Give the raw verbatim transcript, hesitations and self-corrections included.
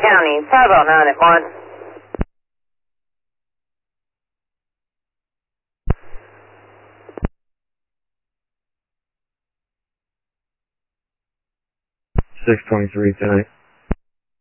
County, five oh nine at Martin. six twenty-three tonight.